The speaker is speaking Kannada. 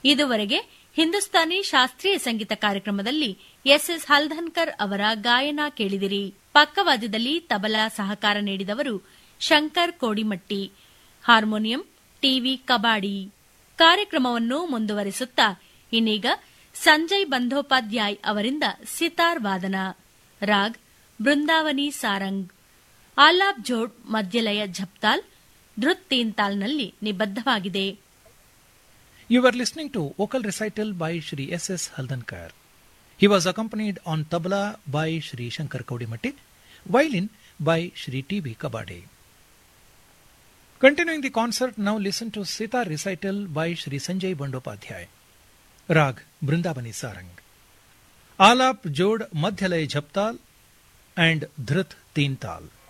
ಇದುವರೆಗೆ ಹಿಂದೂಸ್ತಾನಿ ಶಾಸ್ತ್ರೀಯ ಸಂಗೀತ ಕಾರ್ಯಕ್ರಮದಲ್ಲಿ ಎಸ್ಎಸ್ ಹಲ್ದನ್ಕರ್ ಅವರ ಗಾಯನ ಕೇಳಿದಿರಿ. ಪಕ್ಕವಾದ್ಯದಲ್ಲಿ ತಬಲಾ ಸಹಕಾರ ನೀಡಿದವರು ಶಂಕರ್ ಕೋಡಿಮಟ್ಟಿ, ಹಾರ್ಮೋನಿಯಂ ಟಿವಿ ಕಬಾಡಿ. ಕಾರ್ಯಕ್ರಮವನ್ನು ಮುಂದುವರಿಸುತ್ತಾ ಇನ್ನೀಗ ಸಂಜಯ್ ಬಂಧೋಪಾಧ್ಯಾಯ್ ಅವರಿಂದ ಸಿತಾರ್ ವಾದನ. ರಾಗ್ ಬೃಂದಾವನಿ ಸಾರಂಗ್. ಆಲಾಪ್ ಜೋಡ್ ಮಧ್ಯಲಯ ಝಪ್ತಾಲ್, ಧೃತ್ ತೀನ್ತಾಲ್ನಲ್ಲಿ ನಿಬದ್ಧವಾಗಿದೆ. You were listening to vocal recital by Shri S.S. Haldankar. He was accompanied on tabla by Shri Shankar Kodimatti, violin by Shri T.B. Kabade. Continuing the concert, now listen to sitar recital by Shri Sanjay Bandopadhyay. Rag Brindavani Sarang. Alap Jod Madhyalay Jhaptal and Dhrit Teental.